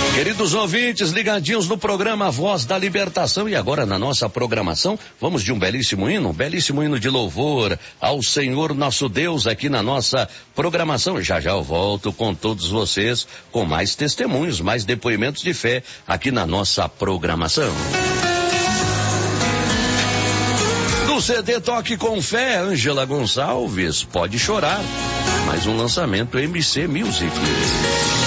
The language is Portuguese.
Queridos ouvintes, ligadinhos no programa Voz da Libertação, e agora na nossa programação, vamos de um belíssimo hino de louvor ao Senhor nosso Deus aqui na nossa programação. Já eu volto com todos vocês, com mais testemunhos, mais depoimentos de fé aqui na nossa programação. Do CD Toque com Fé, Ângela Gonçalves, Pode Chorar. Mais um lançamento MC Music.